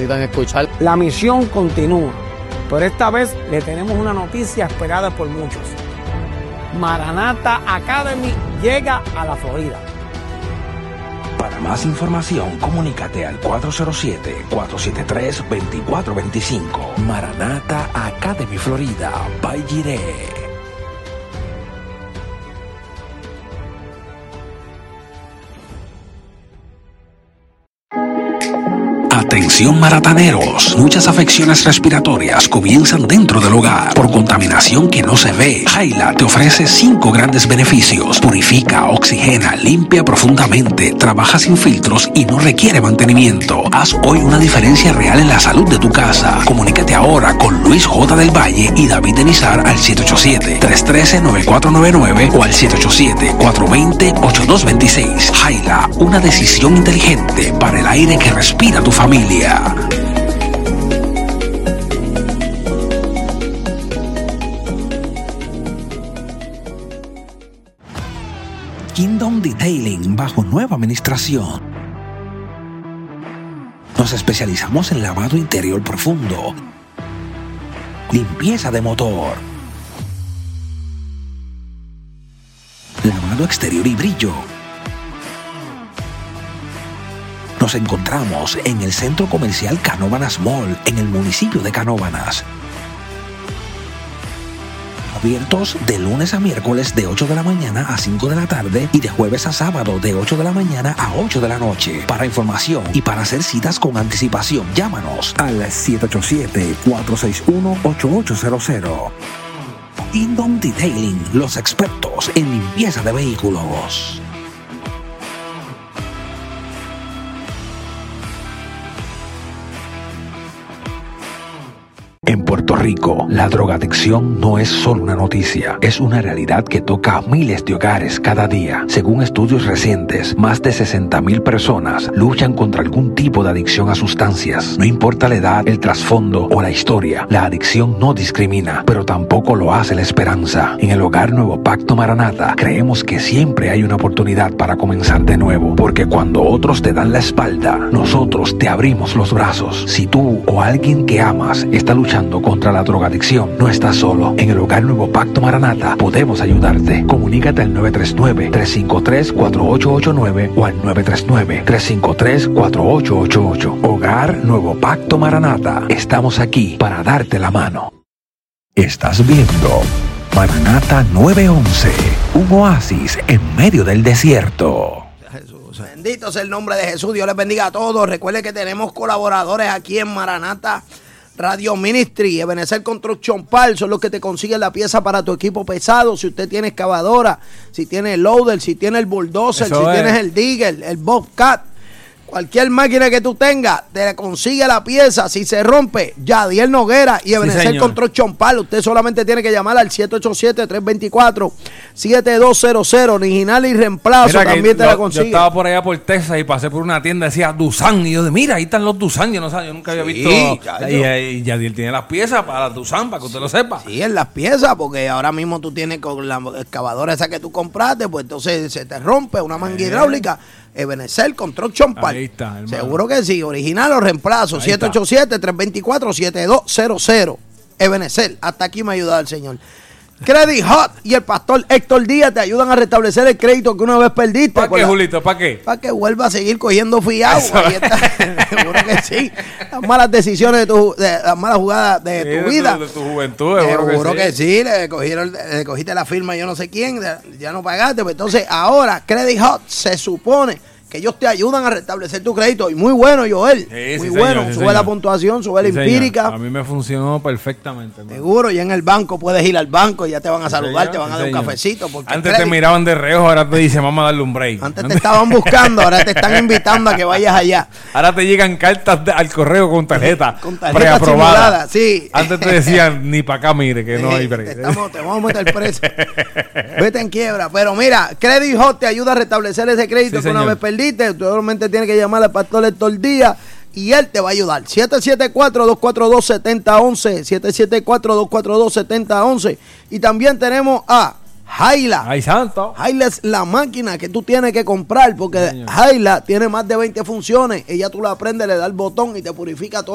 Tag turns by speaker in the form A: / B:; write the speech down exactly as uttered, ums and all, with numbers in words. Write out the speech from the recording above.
A: necesitan escuchar.
B: La misión continúa, pero esta vez le tenemos una noticia esperada por muchos. Maranatha Academy llega a la Florida.
C: Para más información, comunícate al cuatro cero siete, cuatro siete tres, dos cuatro dos cinco. Maranatha Academy Florida, by Jireh. Atención marataneros, muchas afecciones respiratorias comienzan dentro del hogar por contaminación que no se ve. Jaila te ofrece cinco grandes beneficios: purifica, oxigena, limpia profundamente, trabaja sin filtros y no requiere mantenimiento. Haz hoy una diferencia real en la salud de tu casa. Comunícate ahora con Luis J. del Valle y David Denizar al siete ocho siete, tres uno tres, nueve cuatro nueve nueve o al siete ocho siete, cuatro dos cero, ocho dos dos seis. Jaila, una decisión inteligente para el aire que respira tu familia. Kingdom Detailing bajo nueva administración. Nos especializamos en lavado interior profundo, limpieza de motor, lavado exterior y brillo. Nos encontramos en el Centro Comercial Canóvanas Mall, en el municipio de Canóvanas. Abiertos de lunes a miércoles de ocho de la mañana a cinco de la tarde y de jueves a sábado de ocho de la mañana a ocho de la noche. Para información y para hacer citas con anticipación, llámanos al siete ocho siete, cuatro seis uno, ocho ocho cero cero. Kingdom Detailing, los expertos en limpieza de vehículos. En Puerto Rico, la drogadicción no es solo una noticia, es una realidad que toca a miles de hogares cada día. Según estudios recientes, más de sesenta mil personas luchan contra algún tipo de adicción a sustancias. No importa la edad, el trasfondo o la historia, la adicción no discrimina, pero tampoco lo hace la esperanza. En el Hogar Nuevo Pacto Maranatha, creemos que siempre hay una oportunidad para comenzar de nuevo, porque cuando otros te dan la espalda, nosotros te abrimos los brazos. Si tú o alguien que amas está luchando contra la drogadicción, no estás solo. En el Hogar Nuevo Pacto Maranatha podemos ayudarte. Comunícate al nueve tres nueve, tres cinco tres, cuatro ocho ocho nueve o al nueve tres nueve, tres cinco tres, cuatro ocho ocho ocho. Hogar Nuevo Pacto Maranatha. Estamos aquí para darte la mano. Estás viendo Maranatha nueve once, un oasis en medio del desierto.
D: Jesús. Bendito sea el nombre de Jesús. Dios les bendiga a todos. Recuerde que tenemos colaboradores aquí en Maranatha Radio Ministry. Ebenezer Construction Parts son los que te consiguen la pieza para tu equipo pesado. Si usted tiene excavadora, si tiene el loader, si tiene el bulldozer, Eso si es. tienes el digger, el bobcat, cualquier máquina que tú tengas, te consigue la pieza. Si se rompe, Yadiel Noguera y Ebenezer sí, Construction Parts. Usted solamente tiene que llamar al siete ocho siete, tres dos cuatro, siete dos cero cero. Original y reemplazo. Mira, también te yo, la consigue.
E: Yo estaba por allá por Texas y pasé por una tienda, decía Dusan, y yo de mira, ahí están los Dusan. Yo no sabía, yo nunca había sí, visto. Ya, y, y Yadiel tiene las piezas para Dusan, para que usted lo sepa.
D: Sí, en las piezas, porque ahora mismo tú tienes con la excavadora esa que tú compraste, pues entonces se te rompe una manga eh. hidráulica. Ebenezer Construction Parts. Ahí está, hermano. Seguro que sí, original o reemplazo. siete ocho siete, tres dos cuatro, siete dos cero cero. Ebenezer, hasta aquí me ha ayudado el Señor. Credit Hot y el pastor Héctor Díaz te ayudan a restablecer el crédito que una vez perdiste.
E: ¿Para qué, la, Julito? ¿Para qué?
D: Para que vuelva a seguir cogiendo fiado. Seguro que sí. Las malas decisiones de tu, de, las malas jugadas de sí, tu vida.
E: De tu, de tu juventud.
D: Seguro que sí. que sí. Le, cogieron, le cogiste la firma yo no sé quién, ya no pagaste. Pues entonces ahora Credit Hot se supone que ellos te ayudan a restablecer tu crédito. Y muy bueno, Joel. Sí, muy sí, bueno. Señor, sí, sube señor. la puntuación, sube sí, la empírica.
E: Señor. A mí me funcionó perfectamente. Hermano.
D: Seguro, ya en el banco puedes ir al banco y ya te van a saludar, sí, te van sí, a dar señor. un cafecito. Porque
E: antes crédito, te miraban de reojo, ahora te dicen, vamos a darle un break.
D: Antes te estaban buscando, ahora te están invitando a que vayas allá.
E: Ahora te llegan cartas de, al correo con tarjeta,
D: con tarjeta preaprobada. Sí.
E: Antes te decían, ni para acá mire, que no hay break.
D: Te, estamos, te vamos a meter preso. Vete en quiebra. Pero mira, Credit Hot te ayuda a restablecer ese crédito sí, que señor. una vez perdiste. Tú solamente tienes que llamar al pastor Héctor Díaz y él te va a ayudar. siete siete cuatro, dos cuatro dos, siete cero uno uno. siete siete cuatro, dos cuatro dos, siete cero uno uno. Y también tenemos a Jaila.
E: Ay, santo.
D: Jaila es la máquina que tú tienes que comprar porque Jaila tiene más de veinte funciones. Ella tú la prendes, le das el botón y te purifica todo.